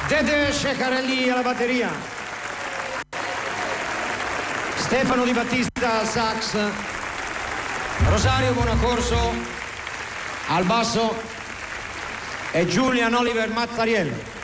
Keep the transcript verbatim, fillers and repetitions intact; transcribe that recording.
Dede Ceccarelli alla batteria, Stefano Di Battista al sax, Rosario Buonacorso al basso e Julian Oliver Mazzariello.